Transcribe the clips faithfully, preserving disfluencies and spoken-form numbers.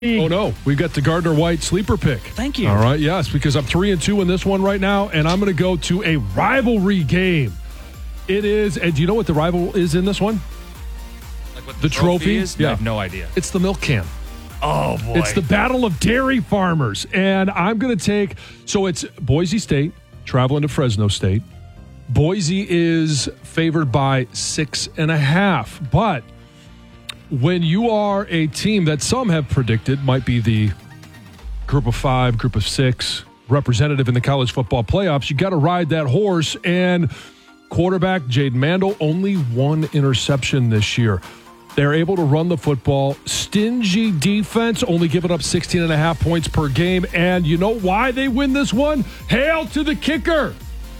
Oh, no. We've got the Gardner White sleeper pick. Thank you. All right, yes, because I'm three and two in this one right now, and I'm going to go to a rivalry game. It is, and do you know what the rival is in this one? Like what The trophy? is? Yeah. I have no idea. It's the milk can. Oh, boy. It's the Battle of Dairy Farmers, and I'm going to take, so it's Boise State traveling to Fresno State. Boise is favored by six and a half, but when you are a team that some have predicted might be the group of five, group of six representative in the college football playoffs, you got to ride that horse. And quarterback Jaden Mandel, only one interception this year. They're able to run the football. Stingy defense, only giving up sixteen and a half points per game. And you know why they win this one? Hail to the kicker,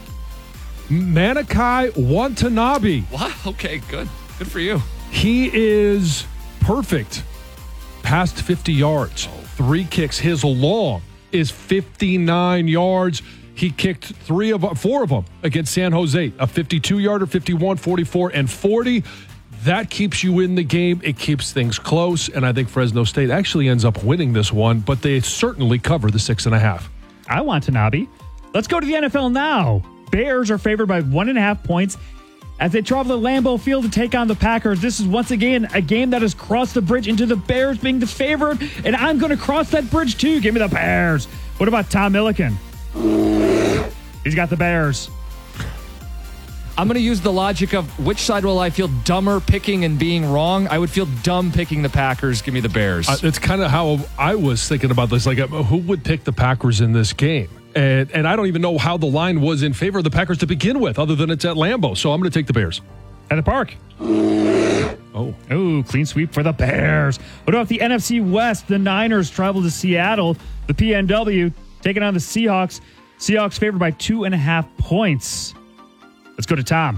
Manikai Watanabe. Wow. Okay, good. Good for you. He is perfect past fifty yards. Three kicks. His long is fifty-nine yards. He kicked three of four of them against San Jose. A fifty-two-yarder, fifty-one, forty-four, and forty. That keeps you in the game. It keeps things close, and I think Fresno State actually ends up winning this one, but they certainly cover the six and a half. I want Tanabe. Let's go to the N F L now. Bears are favored by one and a half points as they travel to Lambeau Field to take on the Packers. This is once again a game that has crossed the bridge into the Bears being the favorite, and I'm going to cross that bridge too. Give me the Bears. What about Tom Milliken? He's got the Bears. I'm going to use the logic of which side will I feel dumber picking and being wrong. I would feel dumb picking the Packers. Give me the Bears. Uh, it's kind of how I was thinking about this. Like, uh, who would pick the Packers in this game? And and I don't even know how the line was in favor of the Packers to begin with, other than it's at Lambeau. So I'm going to take the Bears. At the park. Oh. Ooh, clean sweep for the Bears. What about the N F C West? The Niners travel to Seattle. The P N W taking on the Seahawks. Seahawks favored by two and a half points. Let's go to Tom.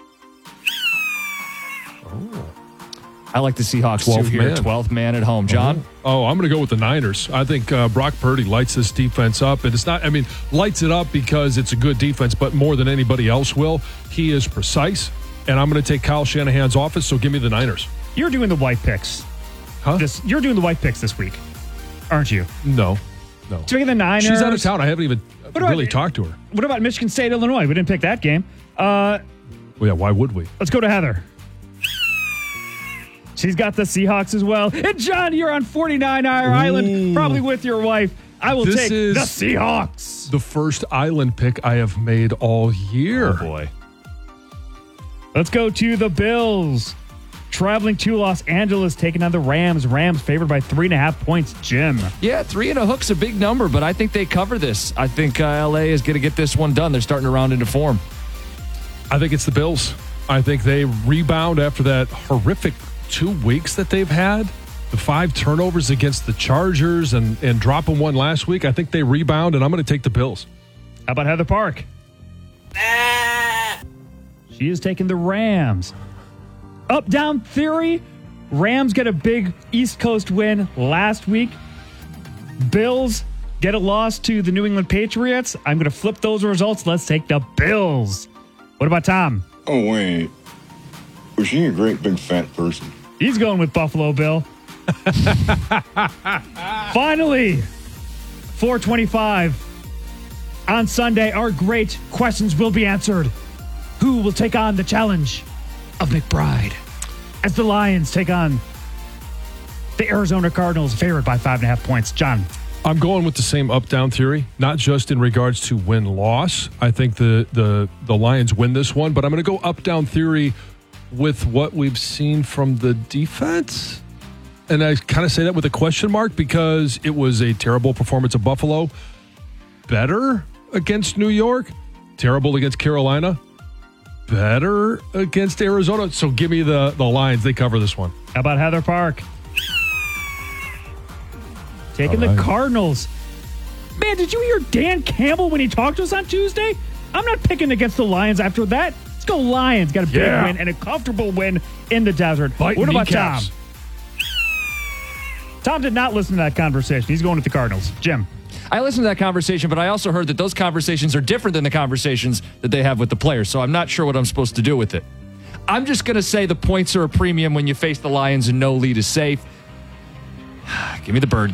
I like the Seahawks too twelfth here. man. twelfth man at home. John? Oh, I'm going to go with the Niners. I think uh, Brock Purdy lights this defense up. And it's not, I mean, lights it up because it's a good defense, but more than anybody else will. He is precise. And I'm going to take Kyle Shanahan's office, so give me the Niners. You're doing the white picks. Huh? This, you're doing the white picks this week, aren't you? No. No. Speaking of the Niners. She's out of town. I haven't even What about- really talked to her. What about Michigan State, Illinois? We didn't pick that game. Uh, Well, yeah, why would we? let's go to Heather. She's got the Seahawks as well. And John, you're on forty-nine Hour Island, probably with your wife. I will This take is- the Seahawks. The first island pick I have made all year. Oh, boy. Let's go to the Bills. Traveling to Los Angeles, taking on the Rams. Rams favored by three and a half points. Jim. Yeah, three and a hook's a big number, but I think they cover this. I think uh, L A is going to get this one done. They're starting to round into form. I think it's the Bills. I think they rebound after that horrific two weeks that they've had. The five turnovers against the Chargers and, and dropping one last week. I think they rebound, and I'm going to take the Bills. How about Heather Park? She is taking the Rams. Up down theory. Rams get a big East Coast win last week. Bills get a loss to the New England Patriots. I'm going to flip those results. Let's take the Bills. What about Tom? Oh, wait. Was she a great big fat person? He's going with Buffalo Bill. Finally, four twenty-five on Sunday. Our great questions will be answered. Who will take on the challenge of McBride as the Lions take on the Arizona Cardinals, favored by five and a half points? John. I'm going with the same up-down theory, not just in regards to win-loss. I think the, the, the Lions win this one, but I'm going to go up-down theory with what we've seen from the defense. And I kind of say that with a question mark because it was a terrible performance of Buffalo. Better against New York. Terrible against Carolina. Better against Arizona. So give me the, the Lions. They cover this one. How about Heather Park? Taking All right. the Cardinals. Man, did you hear Dan Campbell when he talked to us on Tuesday? I'm not picking against the Lions after that. Let's go Lions. Got a big Yeah. win and a comfortable win in the desert. Biting What about kneecaps. Tom? Tom did not listen to that conversation. He's going with the Cardinals. Jim. I listened to that conversation, but I also heard that those conversations are different than the conversations that they have with the players, so I'm not sure what I'm supposed to do with it. I'm just going to say the points are a premium when you face the Lions and no lead is safe. Give me the bird.